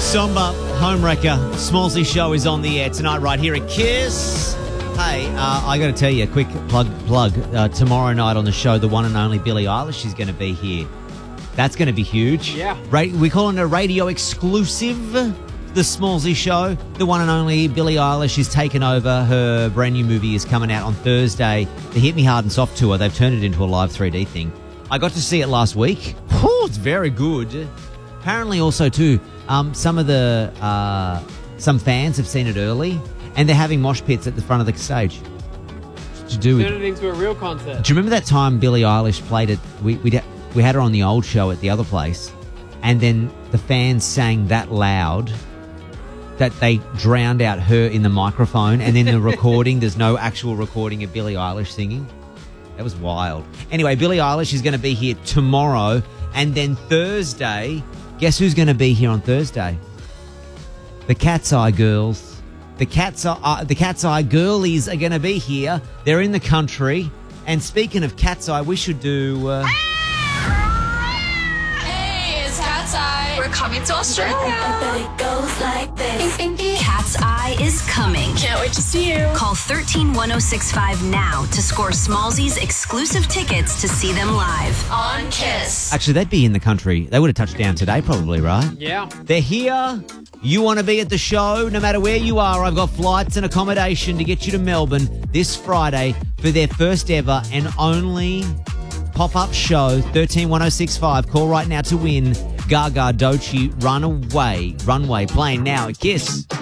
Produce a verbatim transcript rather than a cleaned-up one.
Somber, Homewrecker, Smallsy Show is on the air tonight right here at Kiss. Hey, uh, I got to tell you, a quick plug, plug. Uh, tomorrow night on the show, the one and only Billie Eilish is going to be here. That's going to be huge. Yeah. Ra- we call it a radio exclusive, the Smallsy Show. The one and only Billie Eilish is taking over. Her brand new movie is coming out on Thursday. The Hit Me Hard and Soft tour, they've turned it into a live three D thing. I got to see it last week. Whew, it's very good. Apparently also, too, um, some of the uh, some fans have seen it early, and they're having mosh pits at the front of the stage. To do with, Turn it into a real concert. do you remember that time Billie Eilish played it? We we we had her on the old show at the other place, and then the fans sang that loud that they drowned out her in the microphone, and then the recording, there's no actual recording of Billie Eilish singing. That was wild. Anyway, Billie Eilish is going to be here tomorrow, and then Thursday, guess who's going to be here on Thursday? The Cat's Eye Girls. The Cat's Eye, uh, the Cat's Eye Girlies are going to be here. They're in the country. And speaking of Cat's Eye, we should do... Uh, Hey, it's Cat's Eye. We're coming to Australia. Cat's Eye is coming. Can't wait to see you. Call one three one oh six five now to score Smallsy's exclusive tickets to see them live. On Kiss. actually, they'd be in the country. They would have touched down today probably, right? Yeah. They're here. You want to be at the show, no matter where you are. I've got flights and accommodation to get you to Melbourne this Friday for their first ever and only pop-up show, one three one oh six five. Call right now to win Gaga Doechii Runaway. Runway playing now at Kiss.